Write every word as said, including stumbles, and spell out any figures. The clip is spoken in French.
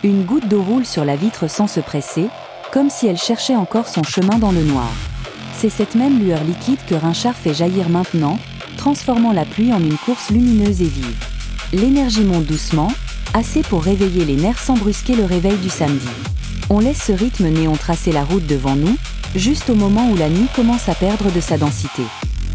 Une goutte d'eau roule sur la vitre sans se presser, comme si elle cherchait encore son chemin dans le noir. C'est cette même lueur liquide que Rinchard fait jaillir maintenant, transformant la pluie en une course lumineuse et vive. L'énergie monte doucement, assez pour réveiller les nerfs sans brusquer le réveil du samedi. On laisse ce rythme néon tracer la route devant nous, juste au moment où la nuit commence à perdre de sa densité.